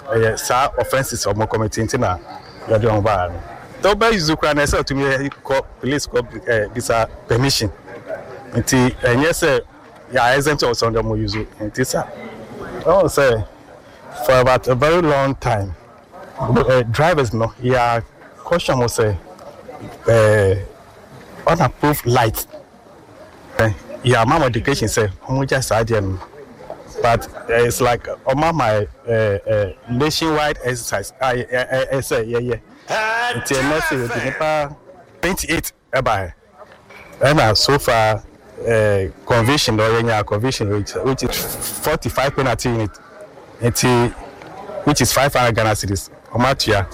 sa offenses or more committee na you do on bar to be use kra say to me police call this permission nti enye say ya exempt or some dem use nti sir oh say for about a very long time drivers no yeah caution was say unapproved light yeah my education say how just idea but it's like on my nationwide exercise I say yeah until next year the 28 about and so far conviction or conviction which is 45 penalty unit until which is 500 Ghana cedis omatia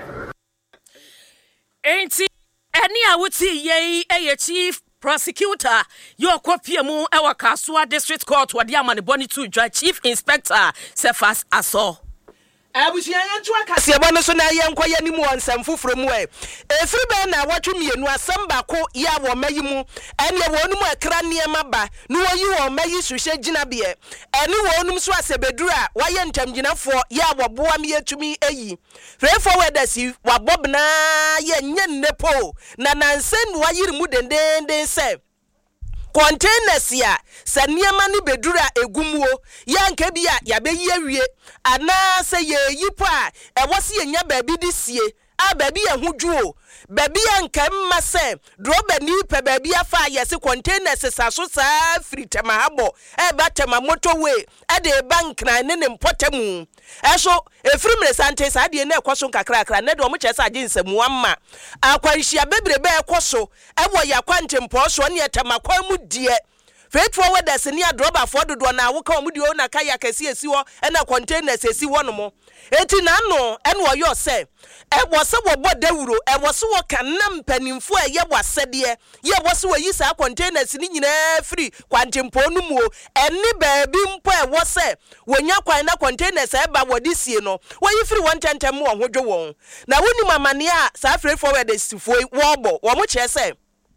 enti eni awuti ye chief prosecutor your copy mu ewa Kasua district court wadi amane boni to chief inspector Cephas Aso abusia yentu akase ebo so na yenkoye ni mu onsam fufuro mu efiri be na watwe mienu asem bako ya wo mayi mu ene wo num akra niema ba no woyi wo mayi suhye gina be ene wo num so asebeduru a waye ntamginafo ya wo boa me yatumi eyi free forward asi wabobna ye nnepo na nansen wayiri mu dendenden se containers ya saniema ni bedura egumuo ya nke bia ya beyi awie ana se ye yipa e wose ye nya baabi disie a baabi ya hudwo baabi ya nke mma se droba ni pe baabi afa yesi containers saso saa fritema habo e batema motorway e de bank na ne mpotemu eso efrimre sante sa de na ekoso kakrakra ne de o mo chese age nsemu amma akwanhia bebrebe ekoso e wo ya kwantempo so ne etamakwa mu die Freight forwarders ni adroba for dodo na wo ka omudi o na kaya kesi esi wo na containers esi wo no mo eti na no ene wo yo se e wo se wo bodawuro e wo se wo kanam panimfo e ye wasede ye wo se wo yi sa containers ni nyina free kwantempo no mu eni baabi mpo e wo se wonya kwan na containers e ba wodisie no wo yi free 110 mo ho dwo won na woni mamane a sa freight forwarders fo wo bo wo mo che se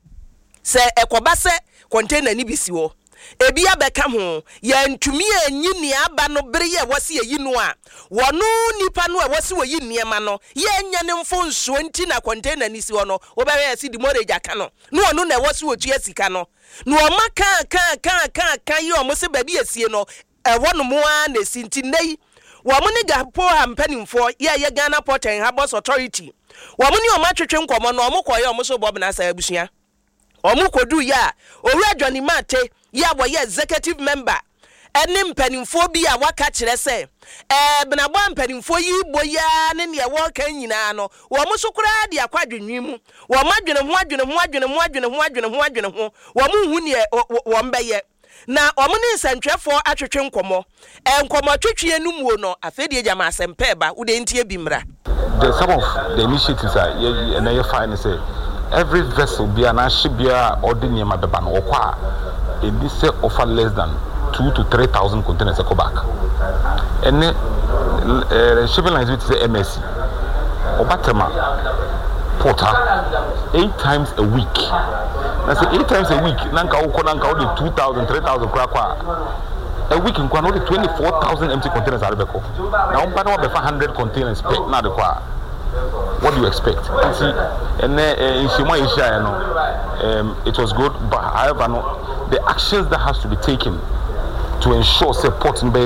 ekoba se container ni bisi wo ebi abeka ho ya ntumi anyi ni aba no bere ye wose ye no a wono nipa no wose wo yi niema no ye nya ne mfo nsuo nti na container ni si wo no wo be ya si di morage aka no no wono na wose wo tua sika no no o maka kan ye o mo se ba bi asie no wono mo a na si nti nei wo mo ne gapo ampanimfo ye Ghana Port and Harbours Authority wo mo ni o ma twetwe nkomo no o mo koye o mo so bob na sa abusua omukodu ya owura Johnny Mate ya boye executive member ene mpanimfo bi a waka kire se benabo mpanimfo yi boya ne ne wo kan nyina no wo mo so kura de akwadwenwi mu wo madwene ho wo mo hu ne wo mbeye na o mo ne nsantwefo atwetwe nkomo nkomo twetwe enu mu no afedie jama asempe ba wo de ntie bi mra the some of the initiatives are and you find say every vessel be an ashibia ordinary mabeba no kwa e bi say offer less than 2,000 to 3,000 containers go back and shipping lines with say MSC obatema porter 8 times a week na say 8 times a week nanka o 2,000 3,000 kwa a week in kwa no 24,000 empty containers are beko na umpa no be 100 containers per na de kwa. What do you expect? See, and it was good, but however, no, the actions that has to be taken to ensure support in